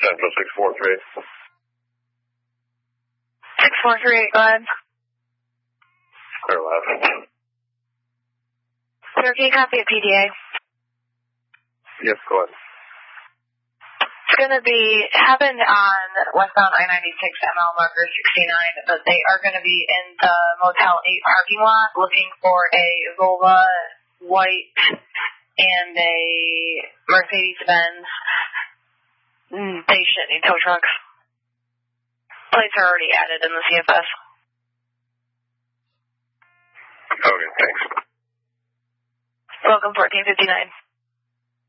Central 643. 643, go ahead. Clear left. Sir, can you copy a PDA? Yes, go ahead. It's going to be happened on westbound I-96 ML marker 69, but they are going to be in the Motel 8 parking lot looking for a Volvo white and a Mercedes-Benz. They shouldn't need tow trucks. Plates are already added in the CFS. Okay, thanks. Welcome, 1459.